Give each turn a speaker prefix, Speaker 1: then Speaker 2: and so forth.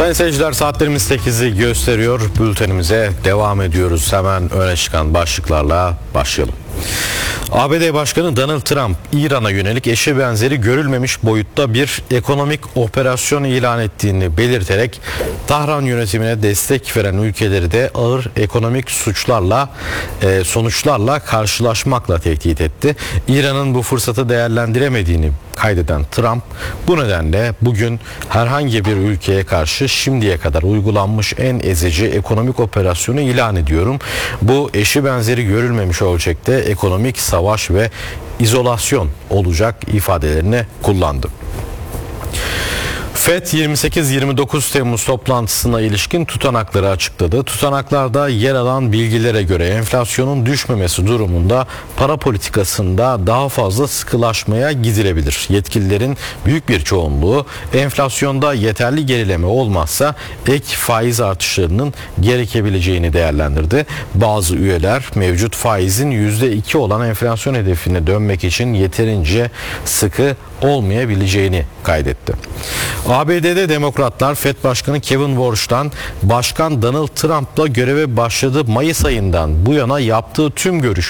Speaker 1: Sayın seyirciler, saatlerimiz 8'i gösteriyor. Bültenimize devam ediyoruz. Hemen öne çıkan başlıklarla başlayalım. ABD Başkanı Donald Trump, İran'a yönelik eşi benzeri görülmemiş boyutta bir ekonomik operasyon ilan ettiğini belirterek Tahran yönetimine destek veren ülkeleri de ağır ekonomik sonuçlarla karşılaşmakla tehdit etti. İran'ın bu fırsatı değerlendiremediğini kaydeden Trump, bu nedenle bugün herhangi bir ülkeye karşı şimdiye kadar uygulanmış en ezici ekonomik operasyonu ilan ediyorum. Bu eşi benzeri görülmemiş ölçekte ekonomik savaş ve izolasyon olacak ifadelerini kullandı. FED 28-29 Temmuz toplantısına ilişkin tutanakları açıkladı. Tutanaklarda yer alan bilgilere göre enflasyonun düşmemesi durumunda para politikasında daha fazla sıkılaşmaya gidilebilir. Yetkililerin büyük bir çoğunluğu enflasyonda yeterli gerileme olmazsa ek faiz artışlarının gerekebileceğini değerlendirdi. Bazı üyeler mevcut faizin %2 olan enflasyon hedefine dönmek için yeterince sıkı olmayabileceğini kaydetti. ABD'de Demokratlar FED Başkanı Kevin Warsh'tan Başkan Donald Trump'la göreve başladığı Mayıs ayından bu yana yaptığı tüm